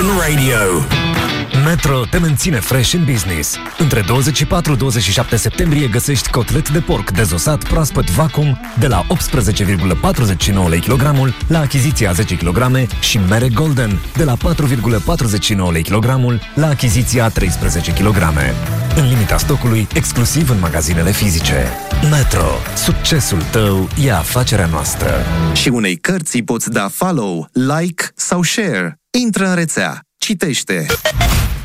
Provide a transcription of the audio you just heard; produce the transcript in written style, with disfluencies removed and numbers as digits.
Urban Radio. Metro te menține fresh în business. Între 24-27 septembrie găsești cotlet de porc dezosat proaspăt vacuum de la 18,49 lei kilogramul la achiziția 10 kg și mere golden de la 4,49 lei kilogramul la achiziția 13 kg. În limita stocului, exclusiv în magazinele fizice. Metro. Succesul tău e afacerea noastră. Și unei cărți îi poți da follow, like sau share. Intră în rețea. Citește!